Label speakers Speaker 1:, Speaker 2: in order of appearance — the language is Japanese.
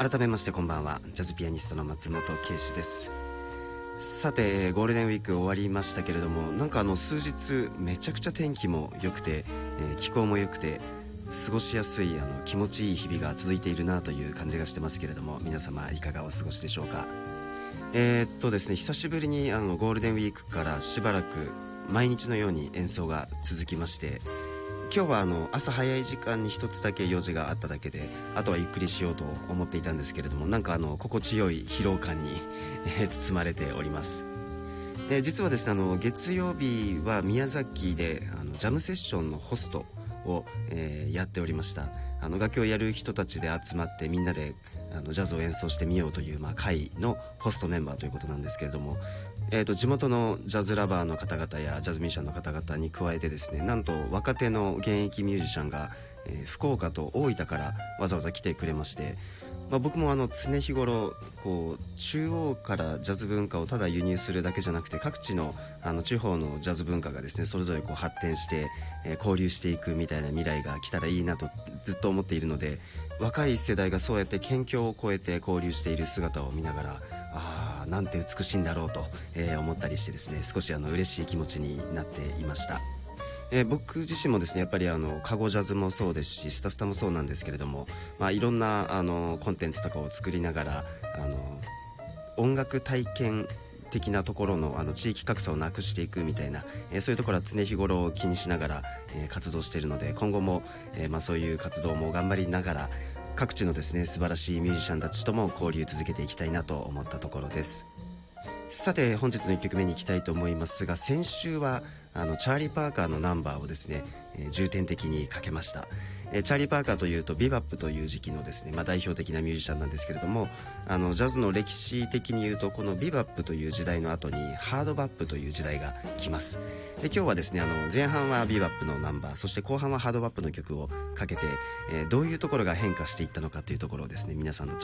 Speaker 1: 改めましてこんばんは。ジャズピアニストの松本圭司です。さて、ゴールデンウィーク終わりましたけれども、なんか数日めちゃくちゃ天気も良くて、気候も良くて過ごしやすい気持ちいい日々が続いているなという感じがしてますけれども、皆様いかがお過ごしでしょうか。ですね、久しぶりにゴールデンウィークからしばらく毎日のように演奏が続きまして、今日は朝早い時間に一つだけ用事があっただけで、あとはゆっくりしようと思っていたんですけれども、なんか心地よい疲労感に、包まれております。実はですね、月曜日は宮崎でジャムセッションのホストを、やっておりました。楽器をやる人たちで集まってみんなでジャズを演奏してみようという、会のホストメンバーということなんですけれども、地元のジャズラバーの方々やジャズミュージシャンの方々に加えてですね、なんと若手の現役ミュージシャンが、福岡と大分からわざわざ来てくれまして、僕も常日頃中央からジャズ文化をただ輸入するだけじゃなくて、各地の地方のジャズ文化がですねそれぞれ発展して、交流していくみたいな未来が来たらいいなとずっと思っているので、若い世代がそうやって県境を越えて交流している姿を見ながら、なんて美しいんだろうと、思ったりしてですね、少し嬉しい気持ちになっていました。僕自身もですね、やっぱりカゴジャズもそうですし、スタスタもそうなんですけれども、いろんなコンテンツとかを作りながら音楽体験的なところの地域格差をなくしていくみたいな、そういうところは常日頃気にしながら、活動しているので、今後も、そういう活動も頑張りながら各地のですね素晴らしいミュージシャンたちとも交流続けていきたいなと思ったところです。さて、本日の1曲目に行きたいと思いますが、先週はチャーリー・パーカーのナンバーをですね、重点的にかけました。チャーリー・パーカーというとビバップという時期のですね、代表的なミュージシャンなんですけれども、ジャズの歴史的に言うと、このビバップという時代の後にハードバップという時代が来ます。で、今日はですね前半はビバップのナンバー、そして後半はハードバップの曲をかけて、どういうところが変化していったのかというところをですね、皆さんの